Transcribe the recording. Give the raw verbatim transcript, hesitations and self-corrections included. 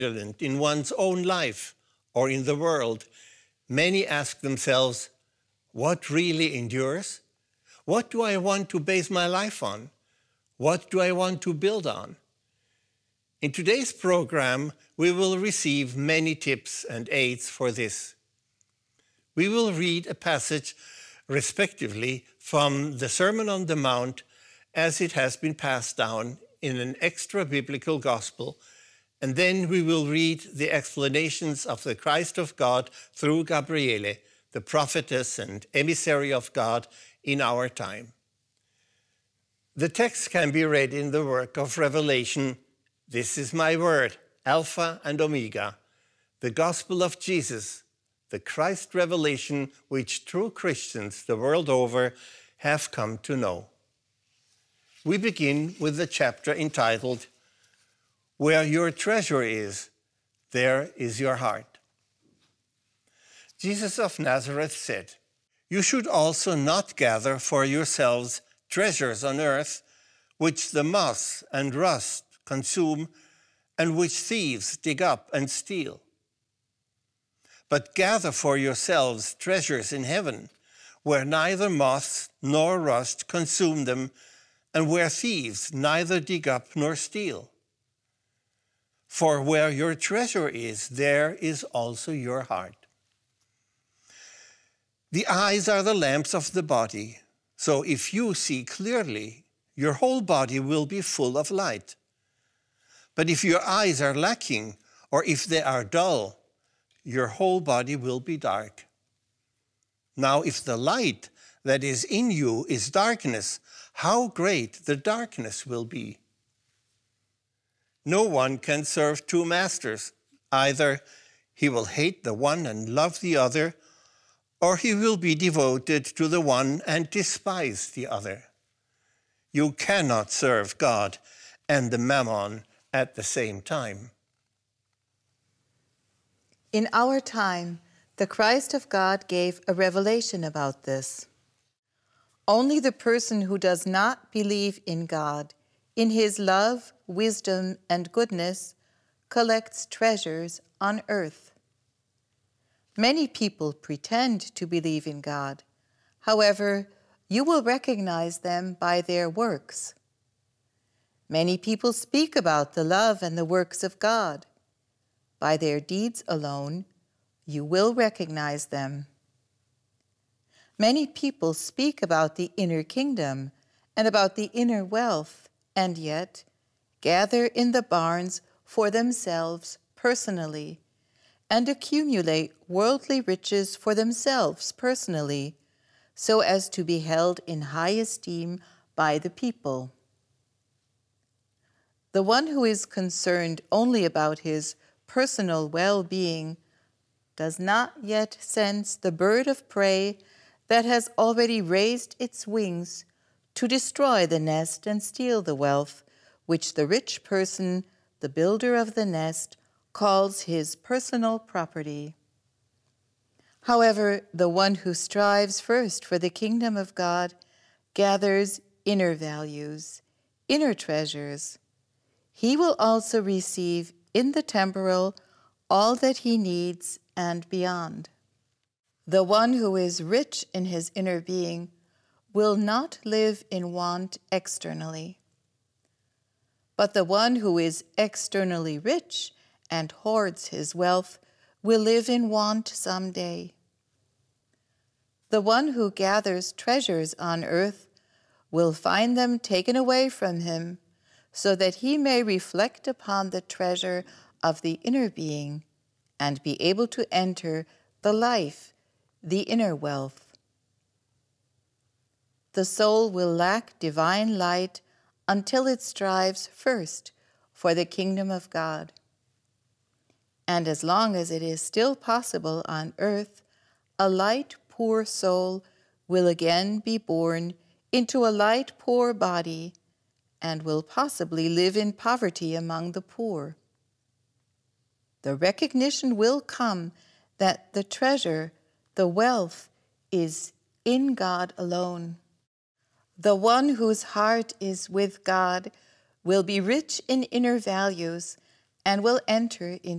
in one's own life or in the world, many ask themselves, what really endures? What do I want to base my life on? What do I want to build on? In today's program, we will receive many tips and aids for this. We will read a passage, respectively, from the Sermon on the Mount as it has been passed down in an extra-biblical gospel, and then we will read the explanations of the Christ of God through Gabriele, the prophetess and emissary of God in our time. The text can be read in the work of Revelation. This is my word, Alpha and Omega, the gospel of Jesus, the Christ revelation which true Christians the world over have come to know. We begin with the chapter entitled, Where Your Treasure Is, There Is Your Heart. Jesus of Nazareth said, You should also not gather for yourselves treasures on earth, which the moth and rust consume, and which thieves dig up and steal. But gather for yourselves treasures in heaven, where neither moths nor rust consume them, and where thieves neither dig up nor steal. For where your treasure is, there is also your heart. The eyes are the lamps of the body, so if you see clearly, your whole body will be full of light. But if your eyes are lacking, or if they are dull, your whole body will be dark. Now, if the light that is in you is darkness, how great the darkness will be. No one can serve two masters. Either he will hate the one and love the other, or he will be devoted to the one and despise the other. You cannot serve God and the mammon at the same time. In our time, the Christ of God gave a revelation about this. Only the person who does not believe in God, in his love, wisdom, and goodness, collects treasures on earth. Many people pretend to believe in God. However, you will recognize them by their works. Many people speak about the love and the works of God. By their deeds alone, you will recognize them. Many people speak about the inner kingdom and about the inner wealth, and yet gather in the barns for themselves personally and accumulate worldly riches for themselves personally, so as to be held in high esteem by the people. The one who is concerned only about his personal well-being does not yet sense the bird of prey that has already raised its wings to destroy the nest and steal the wealth, which the rich person, the builder of the nest, calls his personal property. However, the one who strives first for the kingdom of God gathers inner values, inner treasures. He will also receive in the temporal all that he needs and beyond. The one who is rich in his inner being will not live in want externally. But the one who is externally rich and hoards his wealth will live in want someday. The one who gathers treasures on earth will find them taken away from him, so that he may reflect upon the treasure of the inner being and be able to enter the life, the inner wealth. The soul will lack divine light until it strives first for the kingdom of God. And as long as it is still possible on earth, a light, poor soul will again be born into a light, poor body, and will possibly live in poverty among the poor. The recognition will come that the treasure, the wealth, is in God alone. The one whose heart is with God will be rich in inner values and will enter into